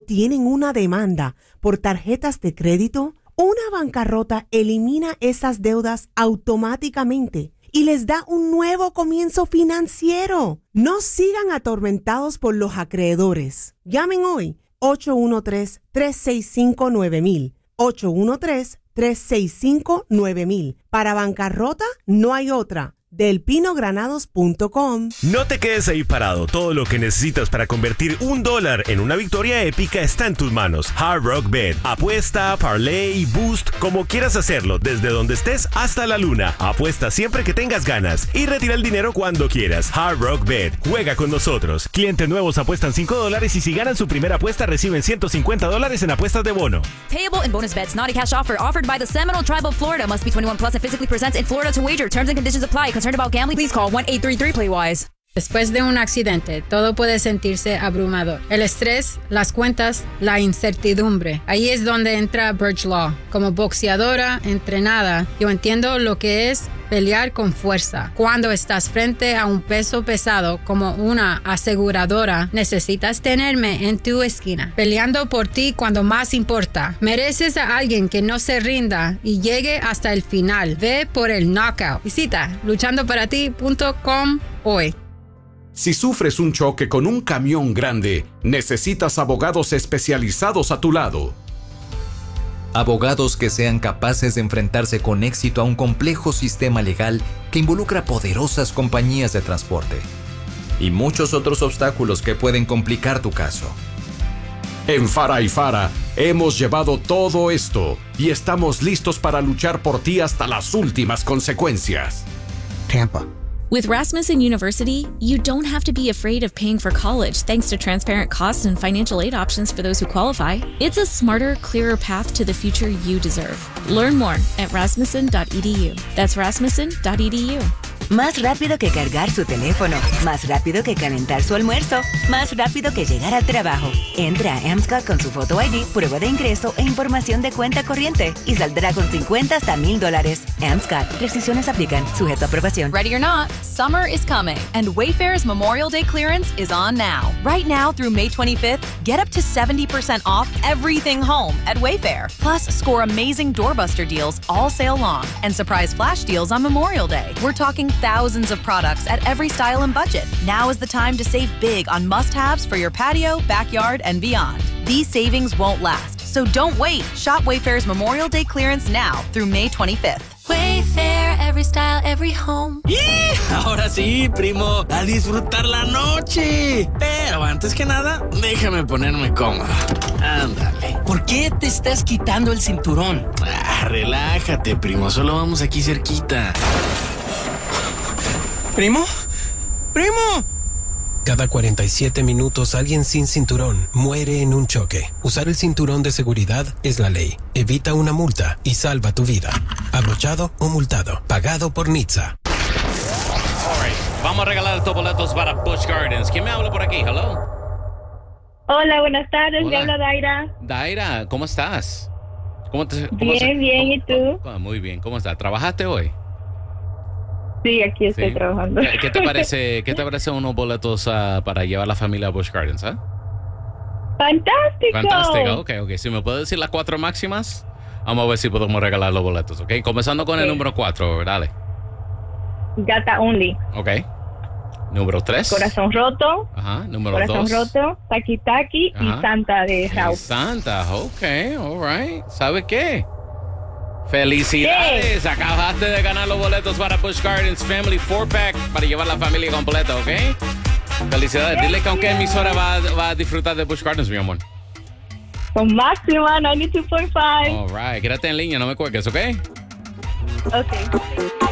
tienen una demanda por tarjetas de crédito? Una bancarrota elimina esas deudas automáticamente y les da un nuevo comienzo financiero. No sigan atormentados por los acreedores. Llamen hoy 813-365-9000. 813-365-9000. Para bancarrota no hay otra. delpinogranados.com. No te quedes ahí parado. Todo lo que necesitas para convertir $1 en una victoria épica está en tus manos. Hard Rock Bet. Apuesta, parlay, boost, como quieras hacerlo, desde donde estés hasta la luna. Apuesta siempre que tengas ganas y retira el dinero cuando quieras. Hard Rock Bet. Juega con nosotros. Clientes nuevos apuestan $5 y si ganan su primera apuesta reciben $150 en apuestas de bono. Payable in bonus bets, not a cash offer. Offered by the Seminole Tribe of Florida. Must be 21 plus and physically present in Florida to wager. Terms and conditions apply. Concerned about gambling? Please call 1-833-PLAY-WISE. Después de un accidente, todo puede sentirse abrumador. El estrés, las cuentas, la incertidumbre. Ahí es donde entra Birch Law. Como boxeadora entrenada, yo entiendo lo que es pelear con fuerza. Cuando estás frente a un peso pesado como una aseguradora, necesitas tenerme en tu esquina, peleando por ti cuando más importa. Mereces a alguien que no se rinda y llegue hasta el final. Ve por el knockout. Visita luchandoparati.com hoy. Si sufres un choque con un camión grande, necesitas abogados especializados a tu lado. Abogados que sean capaces de enfrentarse con éxito a un complejo sistema legal que involucra poderosas compañías de transporte y muchos otros obstáculos que pueden complicar tu caso. En Farah y Farah hemos llevado todo esto y estamos listos para luchar por ti hasta las últimas consecuencias. Tampa. With Rasmussen University, you don't have to be afraid of paying for college thanks to transparent costs and financial aid options for those who qualify. It's a smarter, clearer path to the future you deserve. Learn more at rasmussen.edu. That's rasmussen.edu. Más rápido que cargar su teléfono, más rápido que calentar su almuerzo, más rápido que llegar al trabajo. Entra a Amscot con su Photo ID, prueba de ingreso e información de cuenta corriente y saldrá con 50 hasta $1,000. Amscot, restricciones aplican, sujeto a aprobación. Ready or not, summer is coming and Wayfair's Memorial Day clearance is on now. Right now through May 25th, get up to 70% off everything home at Wayfair. Plus, score amazing doorbuster deals all sale long and surprise flash deals on Memorial Day. We're talking thousands of products at every style and budget. Now is the time to save big on must-haves for your patio, backyard, and beyond. These savings won't last, so don't wait. Shop Wayfair's Memorial Day clearance now through May 25th. Wayfair, every style, every home. ¡Y! Ahora sí, primo, a disfrutar la noche. Pero antes que nada, déjame ponerme cómodo. Ándale. ¿Por qué te estás quitando el cinturón? Relájate, primo, solo vamos aquí cerquita. ¿Primo? ¡Primo! Cada 47 minutos alguien sin cinturón muere en un choque. Usar el cinturón de seguridad es la ley. Evita una multa y salva tu vida. Abrochado o multado. Pagado por NHTSA. Alright, vamos a regalar estos boletos para Busch Gardens. ¿Quién me habla por aquí? Hello. Hola, buenas tardes. Hola. Me habla Daira. Daira, ¿cómo estás? Bien, ¿y tú? Muy bien, ¿cómo estás? ¿Trabajaste hoy? Sí, aquí estoy trabajando. ¿Qué te parece unos boletos para llevar a la familia a Busch Gardens? ¡Fantástico! Fantástico, ok. Si me puedes decir las 4 máximas, vamos a ver si podemos regalar los boletos, ¿ok? Comenzando con el número 4, dale. Gata Only. Ok. Número 3. Corazón Roto. Ajá. Número 2. Corazón Roto, Taki Taki y Santa de House. Santa, ok, alright. ¿Sabe qué? ¡Felicidades! Sí. Acabaste de ganar los boletos para Busch Gardens Family 4-Pack para llevar la familia completa, ¿ok? Felicidades. Dile que aunque emisora va a disfrutar de Busch Gardens, mi amor. Con máxima 92.5. Alright, quédate en línea, no me cuelgues, ¿ok? Ok.